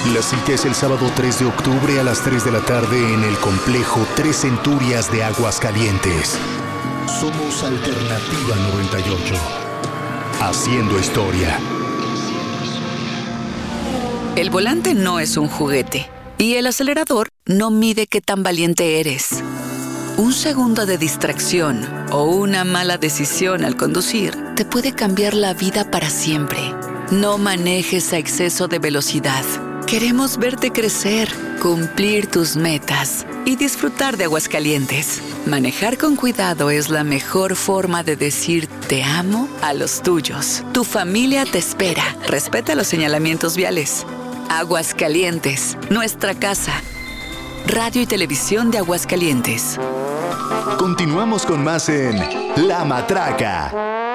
La cita es el sábado 3 de octubre a las 3 de la tarde en el complejo Tres Centurias de Aguascalientes. Somos Alternativa 98. Haciendo historia. El volante no es un juguete y el acelerador no mide qué tan valiente eres. Un segundo de distracción o una mala decisión al conducir te puede cambiar la vida para siempre. No manejes a exceso de velocidad. Queremos verte crecer, cumplir tus metas y disfrutar de Aguascalientes. Manejar con cuidado es la mejor forma de decir te amo a los tuyos. Tu familia te espera. Respeta los señalamientos viales. Aguascalientes, nuestra casa. Radio y Televisión de Aguascalientes. Continuamos con más en La Matraca.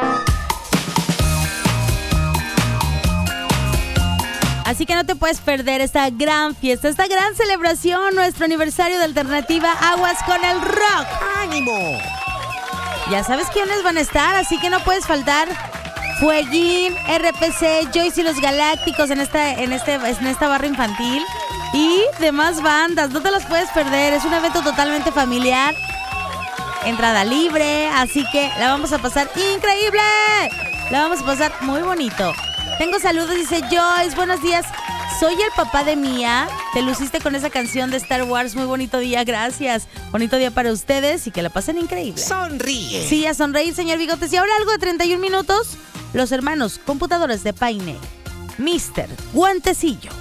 Así que no te puedes perder esta gran fiesta, esta gran celebración, nuestro aniversario de Alternativa Aguas con el Rock. ¡Ánimo! Ya sabes quiénes van a estar, así que no puedes faltar. Fueguín, RPC, Joyce y los Galácticos en esta barra infantil y demás bandas. No te las puedes perder, es un evento totalmente familiar. Entrada libre, así que la vamos a pasar increíble. La vamos a pasar muy bonito. Tengo saludos, dice Joyce, buenos días. Soy el papá de Mía. Te luciste con esa canción de Star Wars. Muy bonito día, gracias. Bonito día para ustedes y que la pasen increíble. Sonríe. Sí, a sonreír, señor Bigotes. Y ahora algo de 31 minutos. Los hermanos computadores de Paine. Mr. Guantecillo.